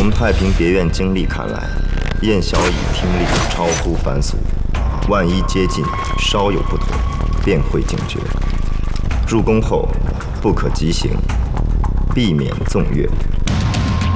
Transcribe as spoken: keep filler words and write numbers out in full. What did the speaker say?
从太平别院经历看来，燕小乙听力超乎凡俗，万一接近稍有不妥，便会警觉。入宫后不可急行，避免纵乐。